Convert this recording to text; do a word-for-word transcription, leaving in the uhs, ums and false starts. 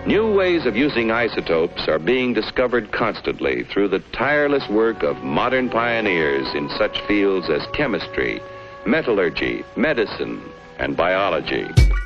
New ways of using isotopes are being discovered constantly through the tireless work of modern pioneers in such fields as chemistry, metallurgy, medicine, and biology.